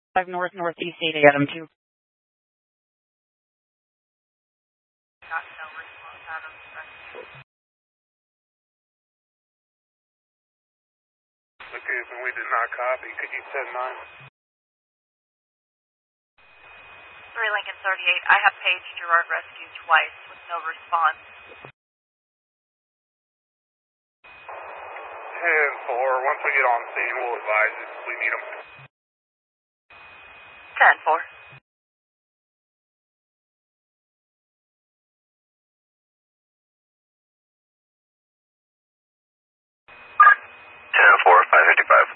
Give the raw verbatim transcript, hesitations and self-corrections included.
five North Northeast eight Adam two. Location, we did not copy. Could you send nine? three Lincoln thirty-eight. I have paged Girard Rescue twice with no response. ten four. Once we get on scene, we'll advise if we need them. ten four. ten four, five fifty-five.